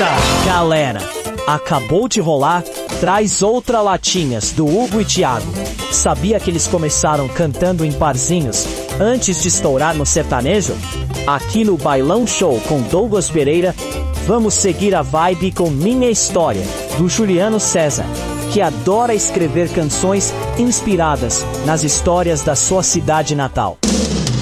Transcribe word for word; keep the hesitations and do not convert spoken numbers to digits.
Eita, galera! Acabou de rolar Traz Outra Latinhas, do Hugo e Thiago. Sabia que eles começaram cantando em barzinhos antes de estourar no sertanejo? Aqui no Bailão Show com Douglas Pereira, vamos seguir a vibe com Minha História, do Juliano César, que adora escrever canções inspiradas nas histórias da sua cidade natal.